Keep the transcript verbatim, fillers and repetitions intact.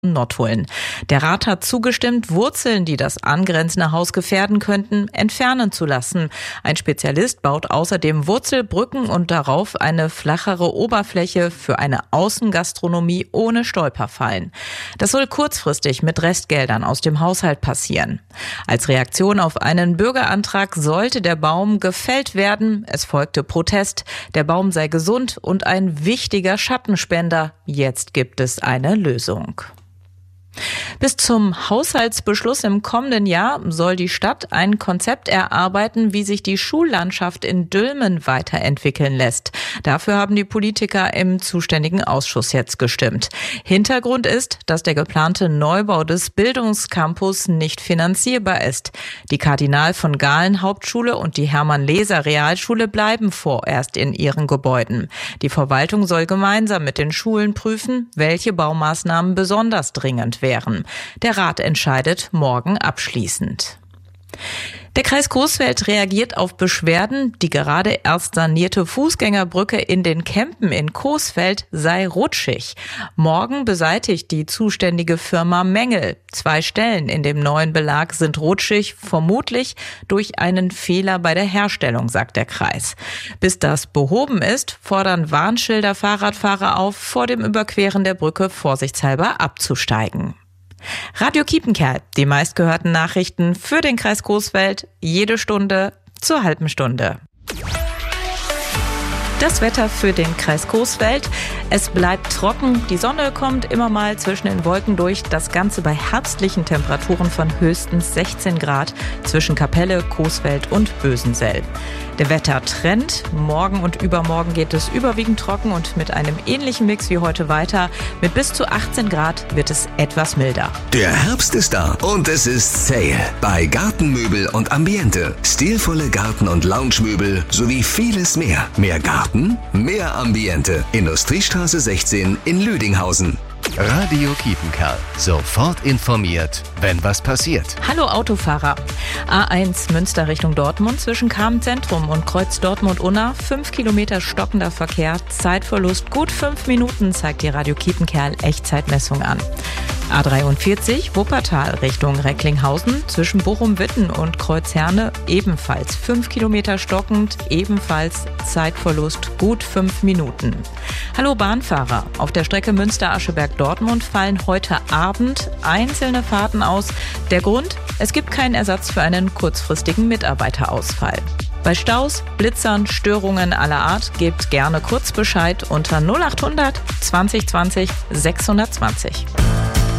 Nottuln. Der Rat hat zugestimmt, Wurzeln, die das angrenzende Haus gefährden könnten, entfernen zu lassen. Ein Spezialist baut außerdem Wurzelbrücken und darauf eine flachere Oberfläche für eine Außengastronomie ohne Stolperfallen. Das soll kurzfristig mit Restgeldern aus dem Haushalt passieren. Als Reaktion auf einen Bürgerantrag sollte der Baum gefällt werden. Es folgte Protest. Der Baum sei gesund und ein wichtiger Schattenspender. Jetzt gibt es eine Lösung. Bis zum Haushaltsbeschluss im kommenden Jahr soll die Stadt ein Konzept erarbeiten, wie sich die Schullandschaft in Dülmen weiterentwickeln lässt. Dafür haben die Politiker im zuständigen Ausschuss jetzt gestimmt. Hintergrund ist, dass der geplante Neubau des Bildungscampus nicht finanzierbar ist. Die Kardinal von Galen Hauptschule und die Hermann-Leser Realschule bleiben vorerst in ihren Gebäuden. Die Verwaltung soll gemeinsam mit den Schulen prüfen, welche Baumaßnahmen besonders dringend wären. Der Rat entscheidet morgen abschließend. Der Kreis Coesfeld reagiert auf Beschwerden, die gerade erst sanierte Fußgängerbrücke in den Kempen in Coesfeld sei rutschig. Morgen beseitigt die zuständige Firma Mängel. Zwei Stellen in dem neuen Belag sind rutschig, vermutlich durch einen Fehler bei der Herstellung, sagt der Kreis. Bis das behoben ist, fordern Warnschilder Fahrradfahrer auf, vor dem Überqueren der Brücke vorsichtshalber abzusteigen. Radio Kiepenkerl, die meistgehörten Nachrichten für den Kreis Coesfeld, jede Stunde zur halben Stunde. Das Wetter für den Kreis Coesfeld. Es bleibt trocken, die Sonne kommt immer mal zwischen den Wolken durch. Das Ganze bei herbstlichen Temperaturen von höchstens sechzehn Grad zwischen Kapelle, Coesfeld und Bösensell. Der Wettertrend. Morgen und übermorgen geht es überwiegend trocken und mit einem ähnlichen Mix wie heute weiter. Mit bis zu achtzehn Grad wird es etwas milder. Der Herbst ist da und es ist Sale bei Gartenmöbel und Ambiente. Stilvolle Garten- und Loungemöbel sowie vieles mehr. Mehr Garten, mehr Ambiente. Industriestraße sechzehn in Lüdinghausen. Radio Kiepenkerl. Sofort informiert, wenn was passiert. Hallo Autofahrer. A eins Münster Richtung Dortmund zwischen Kamen-Zentrum und Kreuz Dortmund-Unna. Fünf Kilometer stockender Verkehr. Zeitverlust gut fünf Minuten, zeigt die Radio Kiepenkerl Echtzeitmessung an. A dreiundvierzig Wuppertal Richtung Recklinghausen zwischen Bochum-Witten und Kreuz-Herne ebenfalls fünf Kilometer stockend, ebenfalls Zeitverlust gut fünf Minuten. Hallo Bahnfahrer. Auf der Strecke Münster-Ascheberg-Dortmund fallen heute Abend einzelne Fahrten aus. Der Grund? Es gibt keinen Ersatz für einen kurzfristigen Mitarbeiterausfall. Bei Staus, Blitzern, Störungen aller Art gebt gerne kurz Bescheid unter null achthundert zwanzig zwanzig sechshundertzwanzig.